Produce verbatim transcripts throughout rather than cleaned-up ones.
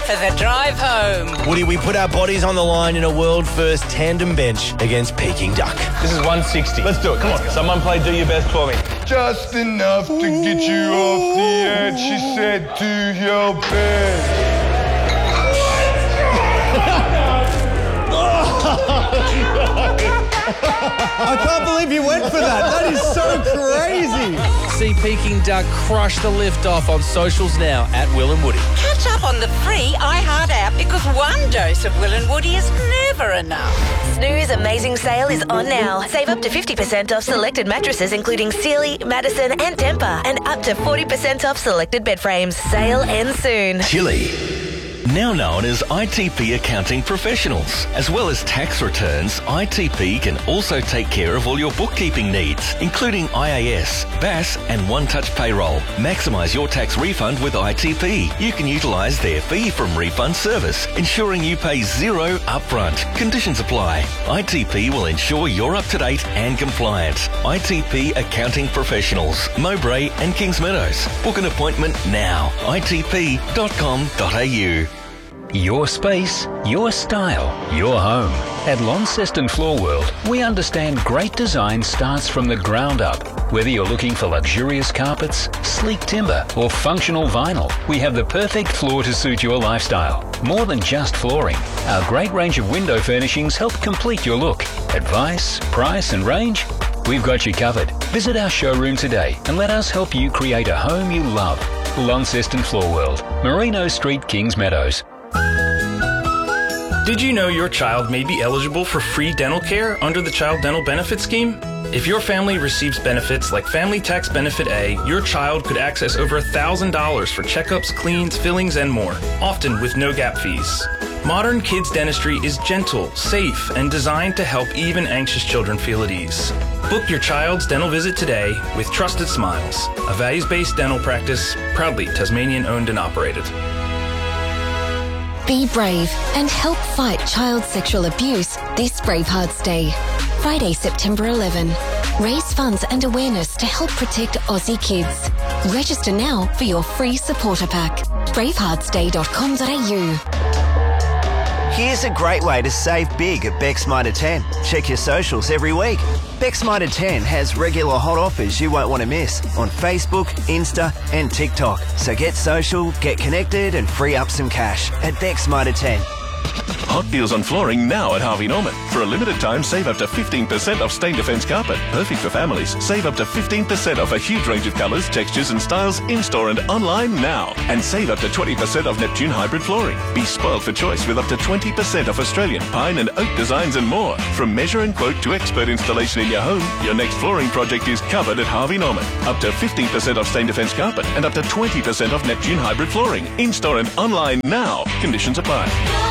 for the drive home. Woody, we put our bodies on the line in a world-first tandem bench against Peking Duck. This is one sixty. Let's do it. Come on. Someone play Do Your Best for me. Just enough to get you off the edge, she said, to your bed. I can't believe you went for that. That is so crazy. See Peking Duck crush the lift off on socials now at Will and Woody. Catch up on the free iHeart app because one dose of Will and Woody is never enough. Snooze Amazing Sale is on now. Save up to fifty percent off selected mattresses including Sealy, Madison and Tempur, and up to forty percent off selected bed frames. Sale ends soon. Chili. Now known as I T P Accounting Professionals. As well as tax returns, I T P can also take care of all your bookkeeping needs, including I A S, B A S and One Touch Payroll. Maximise your tax refund with I T P. You can utilise their fee from refund service, ensuring you pay zero upfront. Conditions apply. I T P will ensure you're up to date and compliant. I T P Accounting Professionals, Mowbray and Kings Meadows. Book an appointment now. I T P dot com dot a u. Your space, your style, your home. At Launceston Floor World, we understand great design starts from the ground up. Whether you're looking for luxurious carpets, sleek timber, or functional vinyl, we have the perfect floor to suit your lifestyle. More than just flooring, our great range of window furnishings help complete your look. Advice, price, and range? We've got you covered. Visit our showroom today and let us help you create a home you love. Launceston Floor World, Merino Street, Kings Meadows. Did you know your child may be eligible for free dental care under the Child Dental Benefit Scheme? If your family receives benefits like Family Tax Benefit A, your child could access over one thousand dollars for checkups, cleans, fillings, and more, often with no gap fees. Modern kids dentistry is gentle, safe, and designed to help even anxious children feel at ease. Book your child's dental visit today with Trusted Smiles, a values-based dental practice proudly Tasmanian-owned and operated. Be brave and help fight child sexual abuse this Bravehearts Day. Friday, September eleventh. Raise funds and awareness to help protect Aussie kids. Register now for your free supporter pack. bravehearts day dot com dot a u. Here's a great way to save big at Beck's Mitre ten. Check your socials every week. Beck's Mitre ten has regular hot offers you won't want to miss on Facebook, Insta and TikTok. So get social, get connected and free up some cash at Beck's Mitre ten. Hot deals on flooring now at Harvey Norman. For a limited time, save up to fifteen percent off Stain Defence carpet. Perfect for families. Save up to fifteen percent off a huge range of colours, textures and styles in-store and online now. And save up to twenty percent off Neptune hybrid flooring. Be spoiled for choice with up to twenty percent off Australian pine and oak designs and more. From measure and quote to expert installation in your home, your next flooring project is covered at Harvey Norman. Up to fifteen percent off Stain Defence carpet and up to twenty percent off Neptune hybrid flooring. In-store and online now. Conditions apply.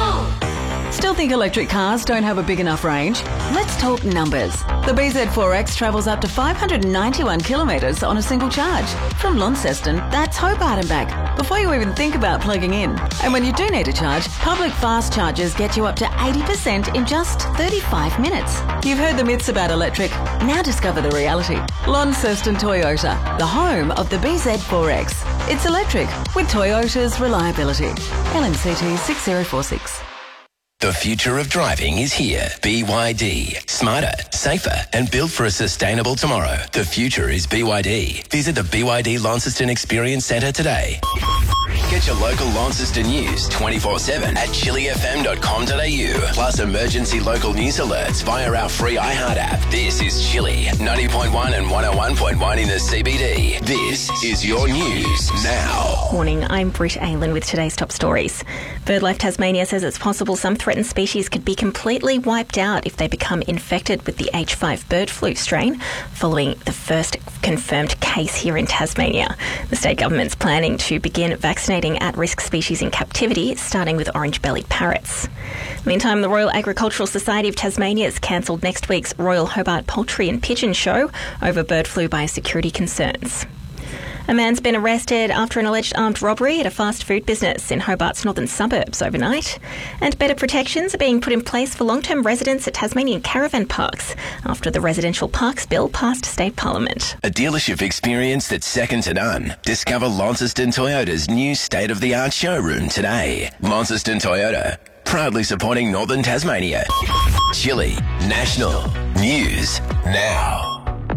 Still think electric cars don't have a big enough range? Let's talk numbers. The B Z four X travels up to five hundred ninety-one kilometres on a single charge. From Launceston, that's Hobart and back, before you even think about plugging in. And when you do need to charge, public fast chargers get you up to eighty percent in just thirty-five minutes. You've heard the myths about electric. Now discover the reality. Launceston Toyota, the home of the B Z four X. It's electric with Toyota's reliability. L M C T six zero four six. The future of driving is here. B Y D. Smarter, safer, and built for a sustainable tomorrow. The future is B Y D. Visit the B Y D Launceston Experience Centre today. Get your local Launceston news twenty-four seven at chili f m dot com dot a u. Plus emergency local news alerts via our free iHeart app. This is Chili, ninety point one and one oh one point one in the C B D. This is your news now. Morning, I'm Britt Aylan with today's top stories. BirdLife Tasmania says it's possible some threatened species could be completely wiped out if they become infected with the H five bird flu strain, following the first confirmed case here in Tasmania. The state government's planning to begin vaccinating at-risk species in captivity, starting with orange-bellied parrots. Meantime, the Royal Agricultural Society of Tasmania has cancelled next week's Royal Hobart Poultry and Pigeon Show over bird flu biosecurity concerns. A man's been arrested after an alleged armed robbery at a fast food business in Hobart's northern suburbs overnight. And better protections are being put in place for long-term residents at Tasmanian caravan parks after the Residential Parks Bill passed State Parliament. A dealership experience that's second to none. Discover Launceston Toyota's new state-of-the-art showroom today. Launceston Toyota, proudly supporting Northern Tasmania. Chili National News Now.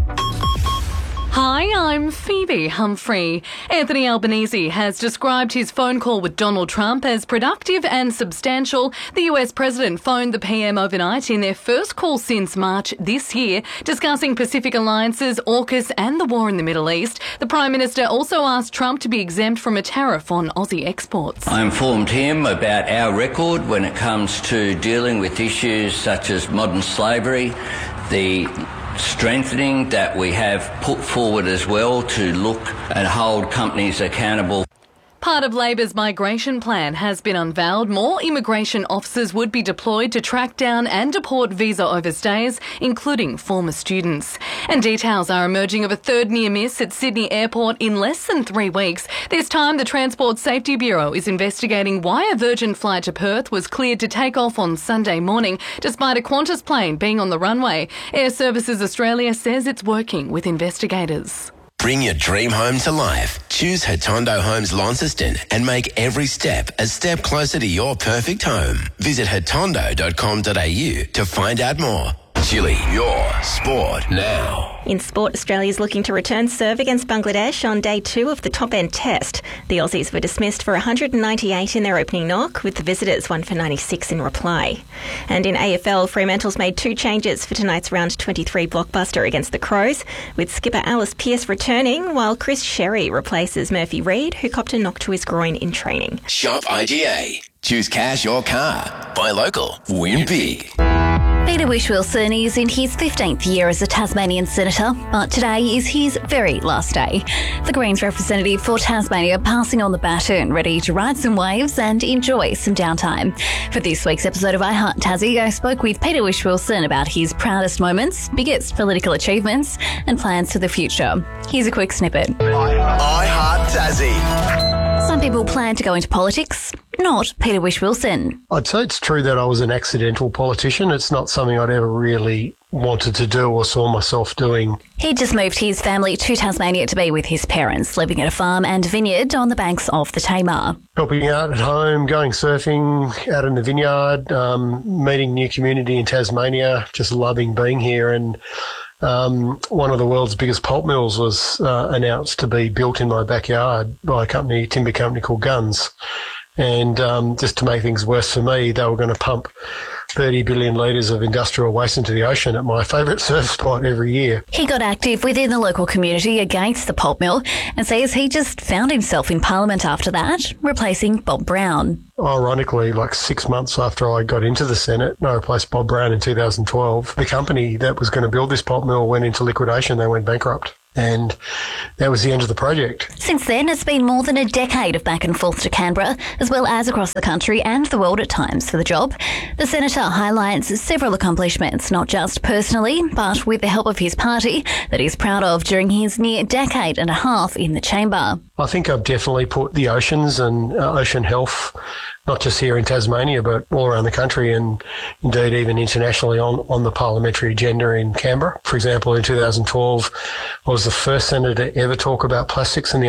Hi, I'm Phoebe Humphrey. Anthony Albanese has described his phone call with Donald Trump as productive and substantial. The U S president phoned the P M overnight in their first call since March this year, discussing Pacific alliances, AUKUS and the war in the Middle East. The Prime Minister also asked Trump to be exempt from a tariff on Aussie exports. I informed him about our record when it comes to dealing with issues such as modern slavery, the strengthening that we have put forward as well to look and hold companies accountable. Part of Labor's migration plan has been unveiled. More immigration officers would be deployed to track down and deport visa overstayers, including former students. And details are emerging of a third near miss at Sydney Airport in less than three weeks. This time, the Transport Safety Bureau is investigating why a Virgin flight to Perth was cleared to take off on Sunday morning, despite a Qantas plane being on the runway. Air Services Australia says it's working with investigators. Bring your dream home to life. Choose Hatondo Homes Launceston and make every step a step closer to your perfect home. Visit hatondo dot com dot a u to find out more. Chili, your sport now. In sport, Australia is looking to return serve against Bangladesh on day two of the top-end test. The Aussies were dismissed for one hundred ninety-eight in their opening knock, with the visitors one for ninety-six in reply. And in A F L, Fremantle's made two changes for tonight's round twenty-three blockbuster against the Crows, with skipper Alice Pearce returning, while Chris Sherry replaces Murphy Reid, who copped a knock to his groin in training. Shop I G A. Choose cash or car. Buy local. Win big. Peter Whish-Wilson is in his fifteenth year as a Tasmanian senator, but today is his very last day. The Greens representative for Tasmania passing on the baton, ready to ride some waves and enjoy some downtime. For this week's episode of I Heart Tassie, I spoke with Peter Whish-Wilson about his proudest moments, biggest political achievements and plans for the future. Here's a quick snippet. I Heart Tassie. Some people plan to go into politics, not Peter Whish-Wilson. I'd say it's true that I was an accidental politician. It's not something I'd ever really wanted to do or saw myself doing. He just moved his family to Tasmania to be with his parents, living at a farm and vineyard on the banks of the Tamar. Helping out at home, going surfing out in the vineyard, um, meeting new community in Tasmania, just loving being here. And Um, one of the world's biggest pulp mills was uh, announced to be built in my backyard by a company, timber company called Guns. And um, just to make things worse for me, they were going to pump thirty billion litres of industrial waste into the ocean at my favourite surf spot every year. He got active within the local community against the pulp mill and says he just found himself in Parliament after that, replacing Bob Brown. Ironically, like six months after I got into the Senate, I replaced Bob Brown in two thousand twelve. The company that was going to build this pulp mill went into liquidation. They went bankrupt. And that was the end of the project. Since then, it's been more than a decade of back and forth to Canberra, as well as across the country and the world at times for the job. The Senator highlights several accomplishments, not just personally, but with the help of his party, that he's proud of during his near decade and a half in the chamber. I think I've definitely put the oceans and uh, ocean health, not just here in Tasmania, but all around the country and indeed even internationally on, on the parliamentary agenda in Canberra. For example, in two thousand twelve, I was the first senator to ever talk about plastics in the